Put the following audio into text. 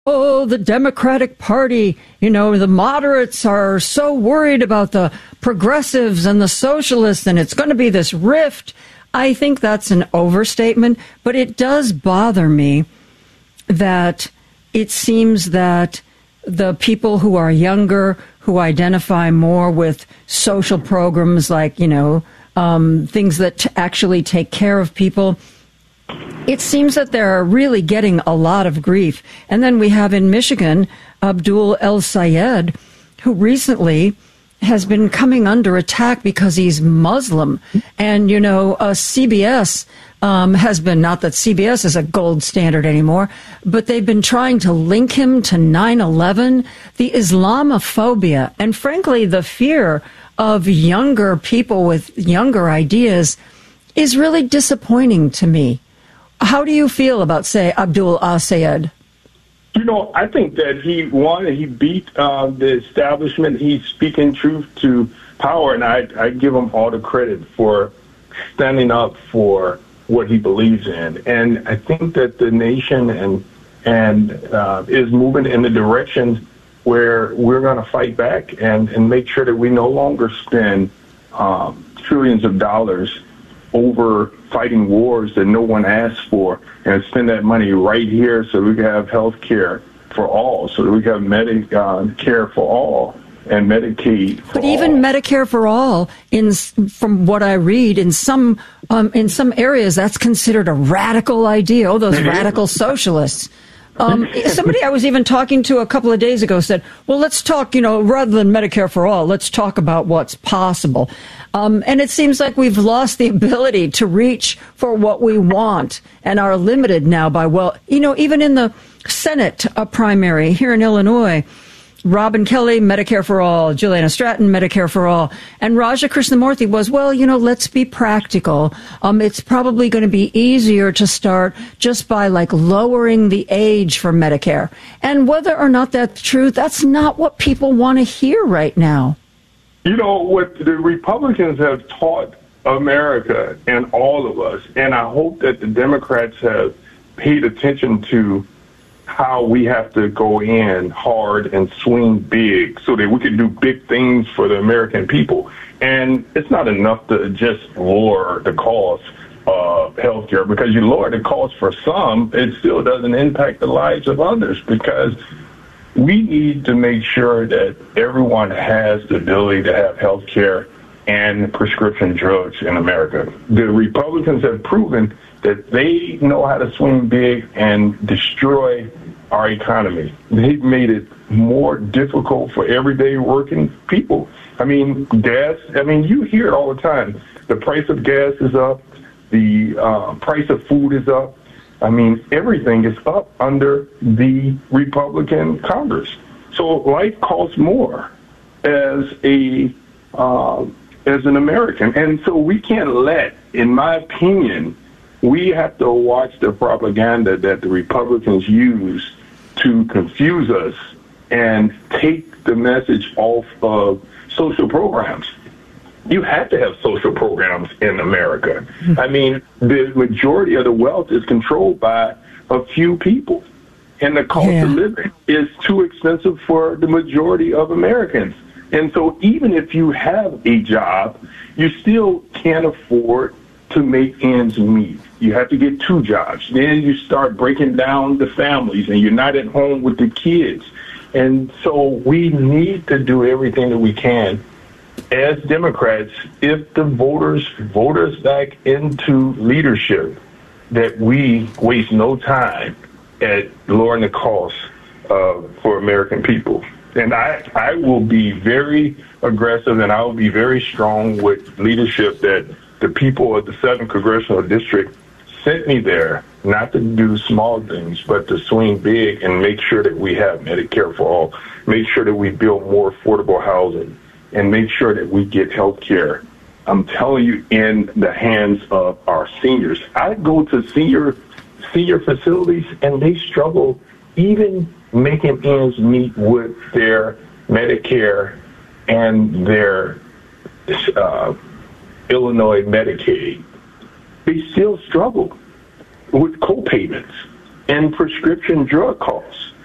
Oh, the Democratic Party, the moderates are so worried about the progressives and the socialists, and it's going to be this rift. I think that's an overstatement, but it does bother me that it seems that the people who are younger, who identify more with social programs like, things that actually take care of people, it seems that they're really getting a lot of grief. And then we have in Michigan, Abdul El Sayed, who recently has been coming under attack because he's Muslim. And, CBS has been, not that CBS is a gold standard anymore, but they've been trying to link him to 9/11, the Islamophobia, and frankly, the fear of younger people with younger ideas is really disappointing to me. How do you feel about, say, Abdul Sayed? I think that he beat the establishment. He's speaking truth to power, and I give him all the credit for standing up for what he believes in. And I think that the nation is moving in the direction where we're going to fight back and make sure that we no longer spend trillions of dollars over fighting wars that no one asked for, and spend that money right here so we can have health care for all, so that we can have Medicare for all and Medicaid for But even all. Medicare for all, from what I read, in some areas, that's considered a radical idea. Oh, those radical socialists. Somebody I was even talking to a couple of days ago said, well, let's talk, rather than Medicare for all, let's talk about what's possible. And it seems like we've lost the ability to reach for what we want and are limited now by, even in the Senate primary here in Illinois, Robin Kelly, Medicare for all, Juliana Stratton, Medicare for all, and Raja Krishnamurthy was, let's be practical. It's probably going to be easier to start just by lowering the age for Medicare. And whether or not that's true, that's not what people want to hear right now. What the Republicans have taught America and all of us, and I hope that the Democrats have paid attention to how we have to go in hard and swing big so that we can do big things for the American people. And it's not enough to just lower the cost of healthcare, because you lower the cost for some, it still doesn't impact the lives of others, because we need to make sure that everyone has the ability to have health care and prescription drugs in America. The Republicans have proven that they know how to swing big and destroy our economy. They've made it more difficult for everyday working people. Gas, you hear it all the time. The price of gas is up. The price of food is up. Everything is up under the Republican Congress. So life costs more as an American. And so we can't let, in my opinion, we have to watch the propaganda that the Republicans use to confuse us and take the message off of social programs. You have to have social programs in America. The majority of the wealth is controlled by a few people, and the cost of living is too expensive for the majority of Americans. And so even if you have a job, you still can't afford to make ends meet. You have to get two jobs. Then you start breaking down the families, and you're not at home with the kids. And so we need to do everything that we can as Democrats, if the voters vote us back into leadership, that we waste no time at lowering the costs for American people. And I will be very aggressive, and I will be very strong with leadership that the people of the 7th Congressional District sent me there, not to do small things, but to swing big and make sure that we have Medicare for all, make sure that we build more affordable housing, and make sure that we get health care. I'm telling you, in the hands of our seniors. I go to senior facilities, and they struggle even making ends meet with their Medicare and their Illinois Medicaid. They still struggle with co-payments and prescription drug costs.